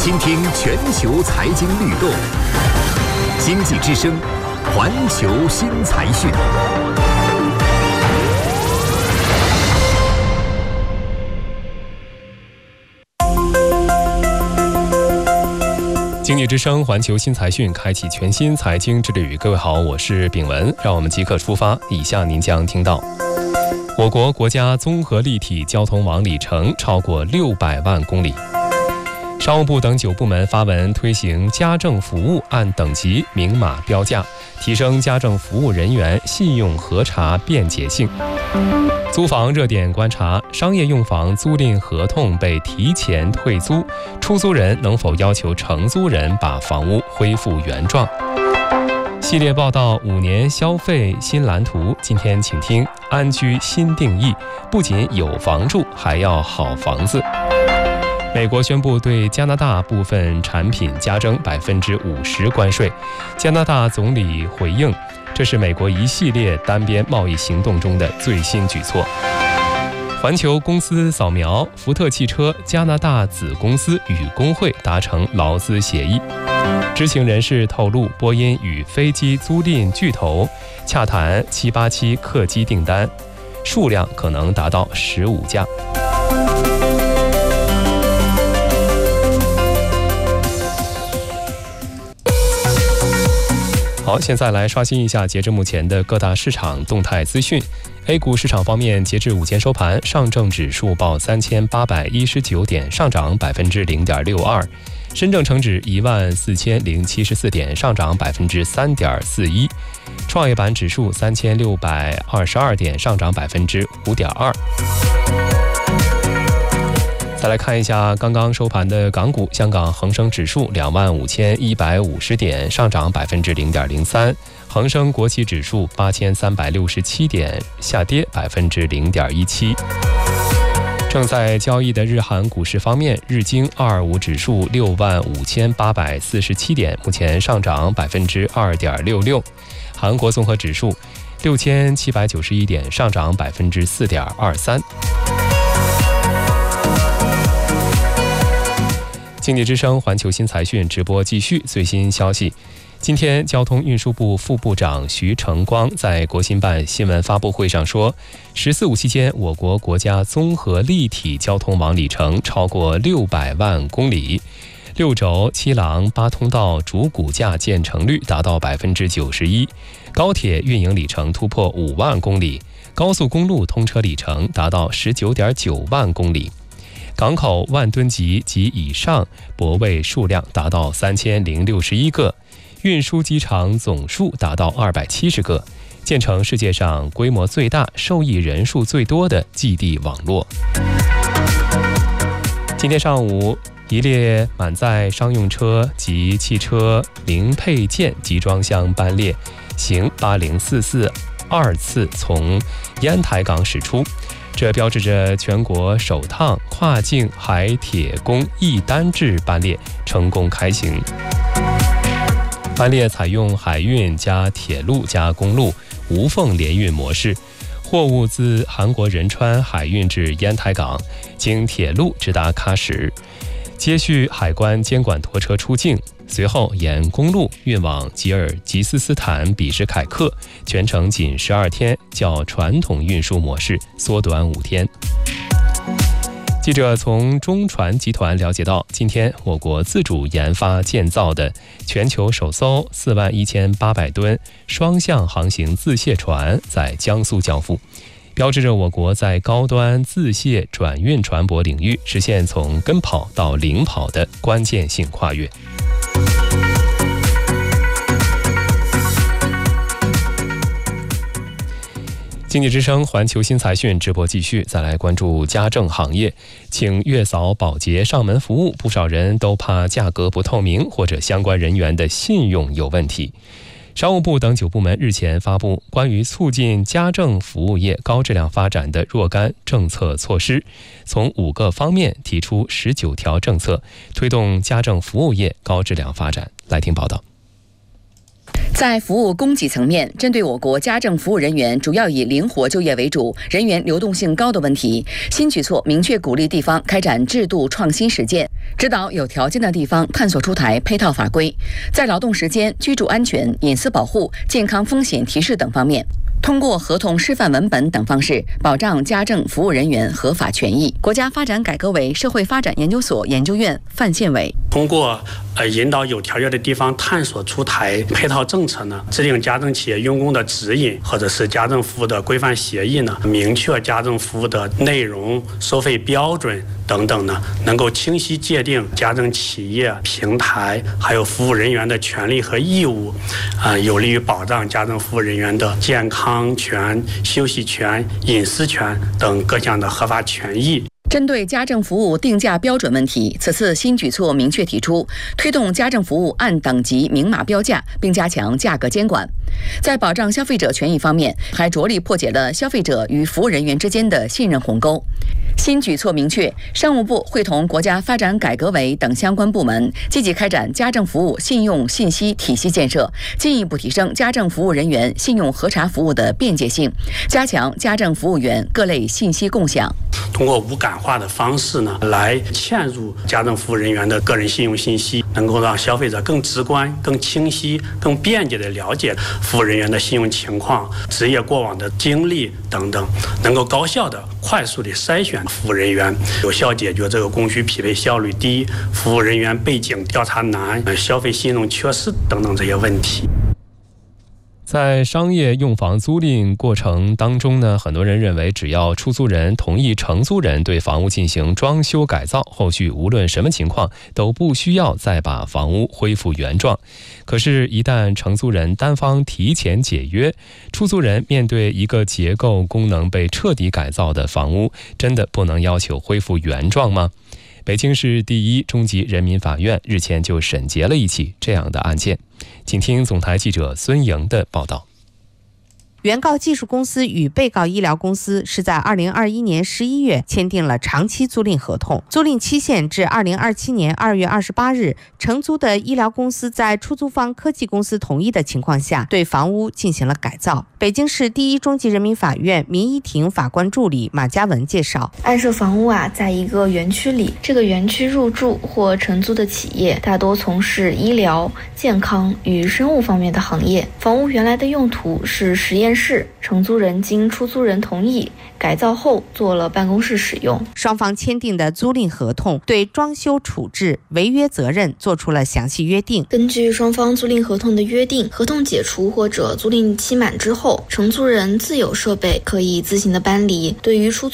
倾听全球财经律动，经济之声，环球新财讯。经济之声环球新财讯开启全新财经之旅。各位好，我是炳文，让我们即刻出发。以下您将听到：我国国家综合立体交通网里程超过600万公里。商务部等9部门发文推行家政服务按等级明码标价，提升家政服务人员信用核查便捷性。租房热点观察：商业用房租赁合同被提前退租，出租人能否要求承租人把房屋恢复原状？系列报道5年消费新蓝图，今天请听安居新定义，不仅有房住，还要好房子。美国宣布对加拿大部分产品加征50%关税。加拿大总理回应，这是美国一系列单边贸易行动中的最新举措。环球公司扫描，福特汽车加拿大子公司与工会达成劳资协议。知情人士透露，波音与飞机租赁巨头洽谈787客机订单，数量可能达到15架。好，现在来刷新一下截至目前的各大市场动态资讯。A 股市场方面，截至午间收盘，上证指数报3819点，上涨0.62%；深证成指14074点，上涨3.41%；创业板指数3622点，上涨5.2%。再来看一下刚刚收盘的港股，香港恒生指数25150点，上涨0.03%；恒生国企指数8367点，下跌0.17%。正在交易的日韩股市方面，日经225指数65847点，目前上涨2.66%；韩国综合指数6791点，上涨4.23%。经济之声环球新财讯直播继续。最新消息，今天交通运输部副部长徐成光在国新办新闻发布会上说，“14五”期间，我国国家综合立体交通网里程超过600万公里，6轴7廊8通道主骨架建成率达到91%，高铁运营里程突破5万公里，高速公路通车里程达到19.9万公里。港口万吨级及以上泊位数量达到3061个，运输机场总数达到270个，建成世界上规模最大、受益人数最多的基地网络。今天上午，一列满载商用车及汽车零配件集装箱班列行8044二次从烟台港驶出，这标志着全国首趟跨境海铁公一单制班列成功开行。班列采用海运加铁路加公路无缝联运模式，货物自韩国仁川海运至烟台港，经铁路直达喀什，接续海关监管拖车出境，随后沿公路运往吉尔吉斯斯坦比什凯克，全程仅12天，较传统运输模式缩短5天。记者从中船集团了解到，今天我国自主研发建造的全球首艘41800吨双向航行自卸船在江苏交付，标志着我国在高端自卸转运船舶领域实现从跟跑到领跑的关键性跨越。经济之声环球新财讯直播继续，再来关注家政行业。请月嫂保洁上门服务，不少人都怕价格不透明或者相关人员的信用有问题。商务部等9部门日前发布关于促进家政服务业高质量发展的若干政策措施，从5个方面提出19条政策，推动家政服务业高质量发展。来听报道。 在服务供给层面，针对我国家政服务人员主要以灵活就业为主、人员流动性高的问题，新举措明确鼓励地方开展制度创新实践，指导有条件的地方探索出台配套法规，在劳动时间、居住安全、隐私保护、健康风险提示等方面，通过合同示范文本等方式保障家政服务人员合法权益。国家发展改革委社会发展研究所研究院范宪伟通过引导有条件的地方探索出台配套政策呢，制定家政企业用工的指引或者是家政服务的规范协议呢，明确家政服务的内容、收费标准等等呢，能够清晰界定家政企业、平台还有服务人员的权利和义务，有利于保障家政服务人员的健康权、休息权、隐私权等各项的合法权益。 针对家政服务定价标准问题，此次新举措明确提出，推动家政服务按等级明码标价，并加强价格监管。在保障消费者权益方面，还着力破解了消费者与服务人员之间的信任鸿沟。新举措明确，商务部会同国家发展改革委等相关部门，积极开展家政服务信用信息体系建设，进一步提升家政服务人员信用核查服务的便捷性，加强家政服务员各类信息共享。 通过无感化的方式呢，来嵌入家政服务人员的个人信用信息，能够让消费者更直观、更清晰、更便捷地了解服务人员的信用情况、职业过往的经历等等，能够高效地、快速地筛选服务人员，有效解决这个供需匹配效率低、服务人员背景调查难、消费信用缺失等等这些问题。 在商业用房租赁过程当中呢，很多人认为只要出租人同意承租人对房屋进行装修改造，后续无论什么情况都不需要再把房屋恢复原状。可是，一旦承租人单方提前解约，出租人面对一个结构功能被彻底改造的房屋，真的不能要求恢复原状吗？北京市第一中级人民法院日前就审结了一起这样的案件，请听总台记者孙莹的报道。 原告技术公司与被告医疗公司是在2021年11月签订了长期租赁合同，租赁期限至2027年2月28日。承租的医疗公司在出租方科技公司同意的情况下，对房屋进行了改造。北京市第一中级人民法院民一庭法官助理马嘉文介绍， 案涉房屋在一个园区里，这个园区入住或承租的企业大多从事医疗、健康与生物方面的行业。房屋原来的用途是实验室，承租人经出租人同意改造后做了办公室使用。 双方签订的租赁合同对装修处置、违约责任做出了详细约定。 根据双方租赁合同的约定，合同解除或者租赁期满之后，承租人自有设备可以自行的搬离。对于出租